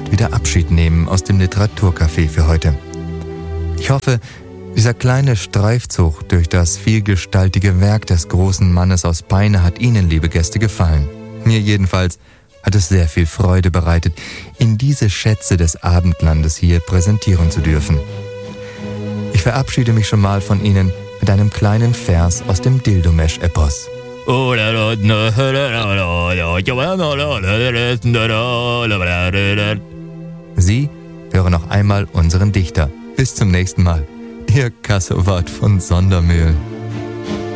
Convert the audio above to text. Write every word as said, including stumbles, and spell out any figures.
jetzt wieder Abschied nehmen aus dem Literaturcafé für heute. Ich hoffe, dieser kleine Streifzug durch das vielgestaltige Werk des großen Mannes aus Peine hat Ihnen, liebe Gäste, gefallen. Mir jedenfalls hat es sehr viel Freude bereitet, Ihnen diese Schätze des Abendlandes hier präsentieren zu dürfen. Ich verabschiede mich schon mal von Ihnen mit einem kleinen Vers aus dem Dildomesch-Epos. Sie hören noch einmal unseren Dichter. Bis zum nächsten Mal. Ihr Kassowart von Sondermühlen.